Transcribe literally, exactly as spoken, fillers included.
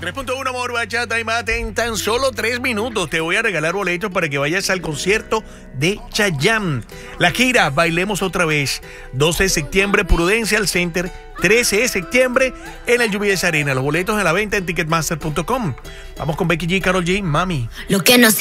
tres punto uno, amor, bachata y mate. En tan solo tres minutos te voy a regalar boletos para que vayas al concierto de Chayanne. La gira Bailemos Otra Vez, doce de septiembre, Prudential Center, trece de septiembre en el Jubilees Arena. Los boletos a la venta en ticketmaster punto com. Vamos con Becky G, Karol G, Mami. Lo que no